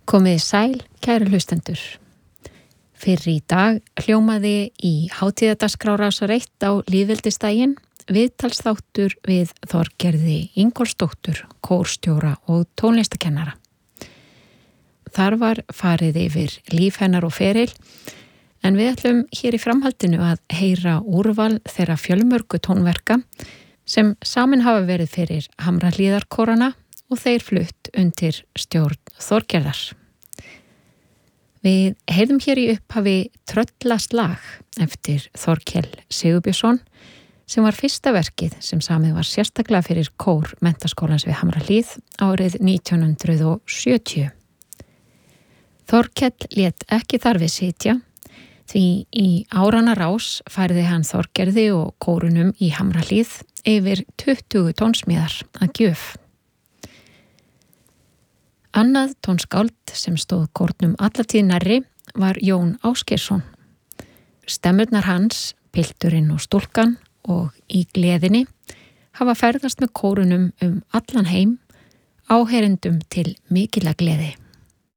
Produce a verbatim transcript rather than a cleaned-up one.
Komið sæl, kæru hlustendur. Fyrir í dag hljómaði í hátíðardagskrá Rásar eitt á lýðveldisdaginn viðtalsþáttur við Þorgerði Ingólfsdóttur, kórstjóra og tónlistakennara. Þar var farið yfir líf hennar og feril, en við ætlum hér í framhaldinu að heyra úrval þeirra fjölmörgu tónverka sem samin hafa verið fyrir Hamrahlíðarkórana og þeir flutt undir stjórn Þorgerðar. Við heyrðum hér í upphafi Tröllaslag eftir Þorkell Sigurbjörnsson sem var fyrsta verkið sem samið var sérstaklega fyrir kór Menntaskólans við Hamrahlíð árið nítján hundruð sjötíu. Þorkell lét ekki þar við sitja því í áranna rás færði hann Þorgerði og kórunum í Hamrahlíð yfir tuttugu tónsmíðar að gjöf. Annað tónskáld sem stóð kórnum alla tíð nærri var Jón Ásgeirsson. Stemmurnar hans, Pilturinn og stúlkan og Í gleðinni hafa ferðast með kórunum um allan heim, áheyrendum til mikilla gleði.